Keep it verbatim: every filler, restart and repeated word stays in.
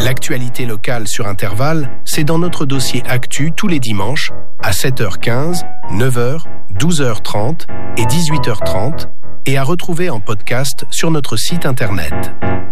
L'actualité locale sur Intervalle, c'est dans notre dossier Actu tous les dimanches à sept heures quinze, neuf heures, douze heures trente et dix-huit heures trente et à retrouver en podcast sur notre site internet.